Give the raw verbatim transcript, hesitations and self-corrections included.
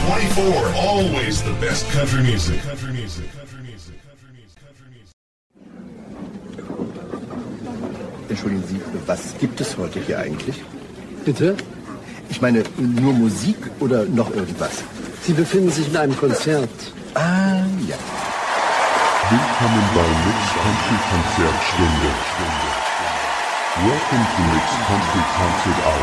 twenty-four, always the best country music. Country music. Country music. Country music. Country music. Entschuldigen Sie, was gibt es heute hier eigentlich? Bitte? Ich meine, nur Musik oder noch irgendwas? Sie befinden sich in einem Konzert. Ah, ja. Willkommen bei Mix Country Konzertstunde. Welcome to Mix Country Concert Hour.